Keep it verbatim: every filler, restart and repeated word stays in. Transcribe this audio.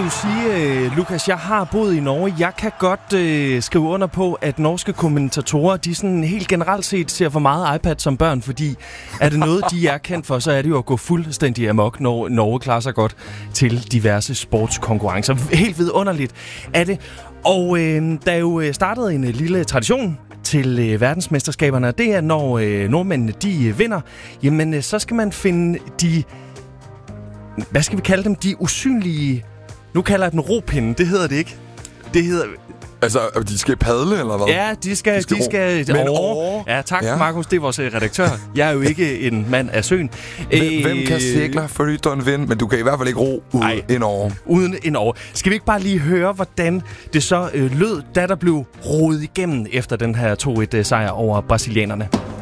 jo sige, Lukas, jeg har boet i Norge. Jeg kan godt øh, skrive under på, at norske kommentatorer, de sådan helt generelt set ser for meget iPad som børn, fordi er det noget, de er kendt for, så er det jo at gå fuldstændig amok, når Norge klarer sig godt til diverse sportskonkurrencer. Helt vidunderligt er det. Og øh, der er jo startet en lille tradition til øh, verdensmesterskaberne, og det er, når øh, nordmændene de øh, vinder, jamen øh, så skal man finde de, hvad skal vi kalde dem, de usynlige, nu kalder jeg den ropinde, det hedder det ikke. Det hedder... Altså, de skal padle, eller hvad? Ja, de skal, de skal, de skal Men over. Ja, tak, ja. Markus, det er vores redaktør. Jeg er jo ikke en mand af søen. Hvem, øh, hvem kan sikre Fryton vind, men du kan i hvert fald ikke ro ud ind over. Uden ind over. Skal vi ikke bare lige høre, hvordan det så øh, lød, da der blev rodet igennem efter den her to et sejr over brasilianerne?